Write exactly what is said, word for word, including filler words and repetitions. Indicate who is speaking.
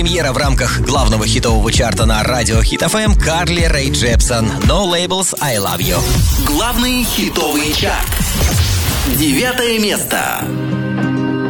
Speaker 1: Премьера в рамках главного хитового чарта на радио Хит эф эм Карли Рэй Джепсон «No Labels, I Love You».
Speaker 2: Главный хитовый чарт. Девятое место.